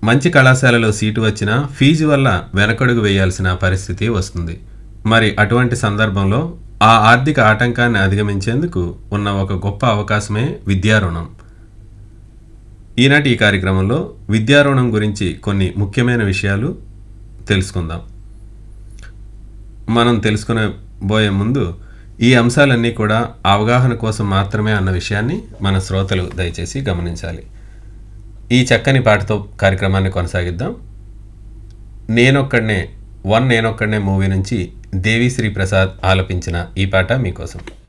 మంచి కళాశాలలో సీటు వచ్చినా ఫీజు వల్ల వెనకడుగు వేయాల్సిన పరిస్థితి వస్తుంది. మరి అటువంటి సందర్భంలో ఆ ఆర్థిక ఆటంకాన్ని అధిగమించేందుకు ఉన్న ఒక గొప్ప అవకాశమే విద్యా రుణం. ఈనాటి ఈ కార్యక్రమంలో విద్యా రుణం గురించి కొన్ని ముఖ్యమైన విషయాలు తెలుసుకుందాం. మనం తెలుసుకునబోయే ముందు ఈ అంశాలన్నీ కూడా అవగాహన కోసం మాత్రమే అన్న విషయాన్ని మన శ్రోతలు దయచేసి గమనించాలి. ఈ చక్కని పాటతో కార్యక్రమాన్ని కొనసాగిద్దాం. నేనొక్కడనే మూవీ నుంచి దేవిశ్రీ ప్రసాద్ ఆలపించిన ఈ పాట మీకోసం.